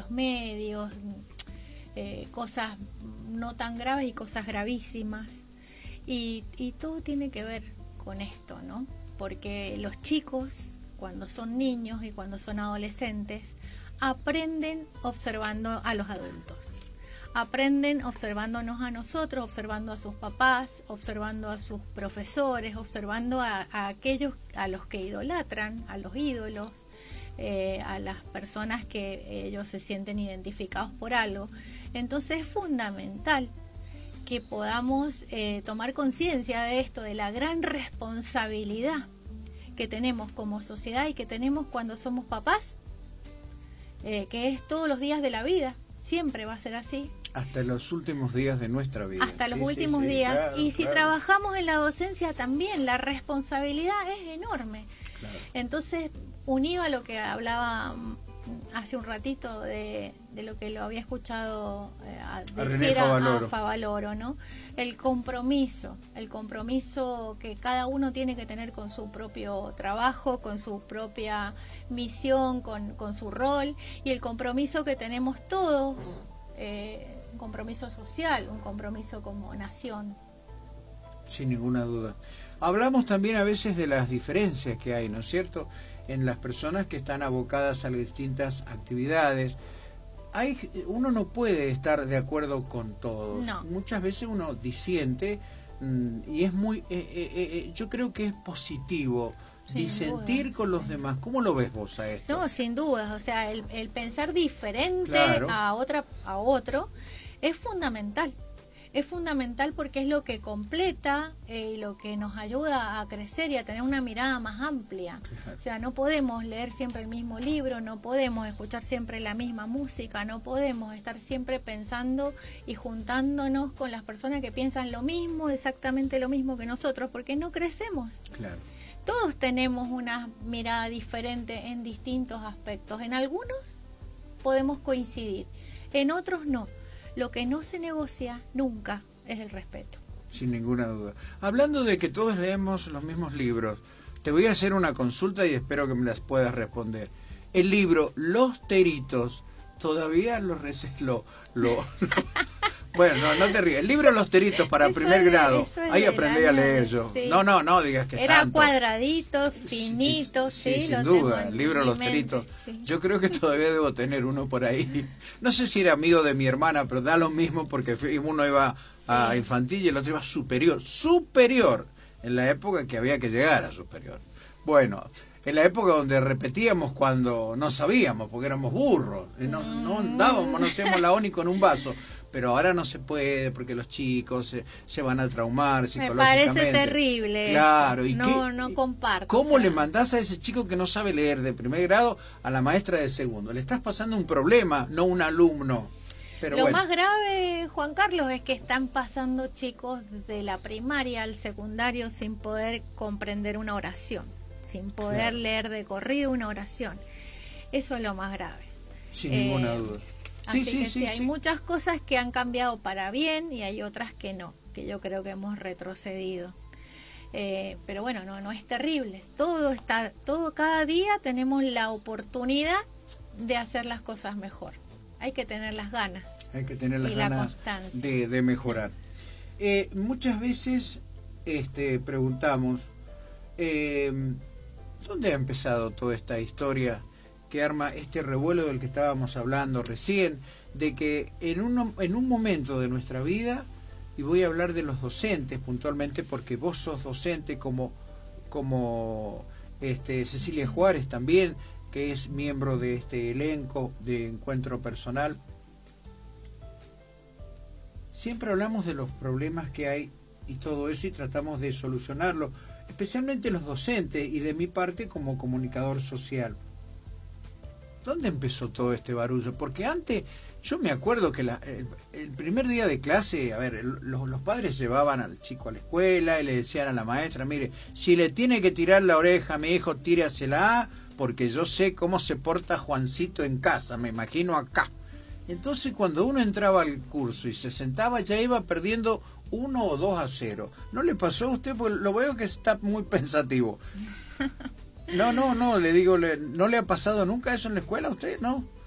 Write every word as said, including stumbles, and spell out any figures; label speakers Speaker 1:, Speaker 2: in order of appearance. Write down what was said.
Speaker 1: los medios, eh, cosas no tan graves y cosas gravísimas. Y, y todo tiene que ver con esto, ¿no? Porque los chicos, cuando son niños y cuando son adolescentes, aprenden observando a los adultos. Aprenden observándonos a nosotros, observando a sus papás, observando a sus profesores, observando a, a aquellos a los que idolatran, a los ídolos, eh, a las personas que ellos se sienten identificados por algo. Entonces es fundamental que podamos eh, tomar conciencia de esto, de la gran responsabilidad que tenemos como sociedad y que tenemos cuando somos papás, eh, que es todos los días de la vida, siempre va a ser así.
Speaker 2: Hasta los últimos días de nuestra vida.
Speaker 1: Hasta los
Speaker 2: sí,
Speaker 1: últimos
Speaker 2: sí, sí,
Speaker 1: días.
Speaker 2: claro,
Speaker 1: y si
Speaker 2: claro.
Speaker 1: trabajamos en la docencia también, la responsabilidad es enorme.
Speaker 2: Claro.
Speaker 1: Entonces, unido a lo que hablaba hace un ratito de, de lo que lo había escuchado eh, a decir a, a Favaloro, ¿no? El compromiso, el compromiso que cada uno tiene que tener con su propio trabajo, con su propia misión, con, con su rol, y el compromiso que tenemos todos, eh, un compromiso social, un compromiso como nación.
Speaker 2: Sin ninguna duda. Hablamos también a veces de las diferencias que hay, ¿no es cierto?, en las personas que están abocadas a distintas actividades. Hay, uno no puede estar de acuerdo con todos.
Speaker 1: No.
Speaker 2: Muchas veces uno disiente mmm, y es muy, eh, eh, eh, yo creo que es positivo sin disentir dudas, con sí. los demás. ¿Cómo lo ves vos a esto?
Speaker 1: No, sin dudas. O sea, el, el pensar diferente
Speaker 2: claro.
Speaker 1: a otra, a otro es fundamental. Es fundamental porque es lo que completa y eh, lo que nos ayuda a crecer y a tener una mirada más amplia. Claro. O sea, no podemos leer siempre el mismo libro, no podemos escuchar siempre la misma música, no podemos estar siempre pensando y juntándonos con las personas que piensan lo mismo, exactamente lo mismo que nosotros, porque no crecemos.
Speaker 2: Claro.
Speaker 1: Todos tenemos una mirada diferente en distintos aspectos. En algunos podemos coincidir, en otros no. Lo que no se negocia nunca es el respeto.
Speaker 2: Sin ninguna duda. Hablando de que todos leemos los mismos libros, te voy a hacer una consulta y espero que me las puedas responder. El libro Los Teritos, ¿todavía lo reces lo, lo, lo... Bueno, no, no te ríes. El libro Los Teritos para
Speaker 1: eso
Speaker 2: primer
Speaker 1: es,
Speaker 2: grado. Ahí aprendí a leer
Speaker 1: de,
Speaker 2: yo.
Speaker 1: Sí.
Speaker 2: No, no, no digas que
Speaker 1: era
Speaker 2: tanto.
Speaker 1: cuadradito, finito,
Speaker 2: sí,
Speaker 1: sí,
Speaker 2: sí,
Speaker 1: lo
Speaker 2: sin duda. El libro Los
Speaker 1: mente,
Speaker 2: Teritos.
Speaker 1: Sí.
Speaker 2: Yo creo que todavía debo tener uno por ahí. No sé si era amigo de mi hermana, pero da lo mismo porque uno iba sí. a infantil y el otro iba a superior. Superior. En la época que había que llegar a superior. Bueno, en la época donde repetíamos cuando no sabíamos, porque éramos burros. Y no, no andábamos, no hacíamos la ONI con un vaso. Pero ahora no se puede porque los chicos se, se van a traumar psicológicamente.
Speaker 1: Me parece terrible.
Speaker 2: Claro.
Speaker 1: Eso.
Speaker 2: ¿Y
Speaker 1: no,
Speaker 2: qué,
Speaker 1: no comparto.
Speaker 2: ¿Cómo
Speaker 1: o sea,
Speaker 2: le mandás a ese chico que no sabe leer de primer grado a la maestra de segundo? Le estás pasando un problema, no un alumno. Pero
Speaker 1: Lo
Speaker 2: bueno.
Speaker 1: más grave, Juan Carlos, es que están pasando chicos de la primaria al secundario sin poder comprender una oración, sin poder claro. leer de corrido una oración. Eso es lo más grave.
Speaker 2: Sin
Speaker 1: eh,
Speaker 2: ninguna duda.
Speaker 1: Así
Speaker 2: sí, sí,
Speaker 1: que
Speaker 2: sí,
Speaker 1: sí, hay
Speaker 2: sí.
Speaker 1: muchas cosas que han cambiado para bien y hay otras que no, que yo creo que hemos retrocedido. Eh, pero bueno, no, no es terrible. Todo está, todo cada día tenemos la oportunidad de hacer las cosas mejor. Hay que tener las ganas.
Speaker 2: Hay que tener las
Speaker 1: y
Speaker 2: ganas
Speaker 1: la constancia.
Speaker 2: De, de mejorar. Eh, muchas veces este, preguntamos, eh, ¿dónde ha empezado toda esta historia que arma este revuelo del que estábamos hablando recién, de que en un, en un momento de nuestra vida, y voy a hablar de los docentes puntualmente porque vos sos docente como, como este, Cecilia Juárez también, que es miembro de este elenco de Encuentro Personal, siempre hablamos de los problemas que hay y todo eso y tratamos de solucionarlo, especialmente los docentes y de mi parte como comunicador social. ¿Dónde empezó todo este barullo? Porque antes, yo me acuerdo que la, el, el primer día de clase, a ver, el, los, los padres llevaban al chico a la escuela y le decían a la maestra, mire, si le tiene que tirar la oreja a mi hijo, tírasela, porque yo sé cómo se porta Juancito en casa, me imagino acá. Entonces cuando uno entraba al curso y se sentaba, ya iba perdiendo uno o dos a cero. ¿No le pasó a usted? Porque lo veo que está muy pensativo. No, no, no, le digo, le, ¿no le ha pasado nunca eso en la escuela a usted? ¿No?